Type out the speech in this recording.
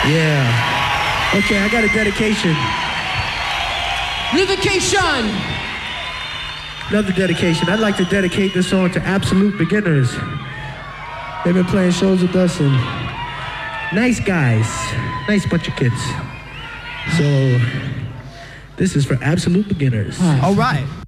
Yeah. Okay, I got a dedication. Dedication. Another dedication. I'd like to dedicate this song to absolute beginners. They've been playing shows with us and nice guys. Nice bunch of kids. So this is for absolute beginners. All right.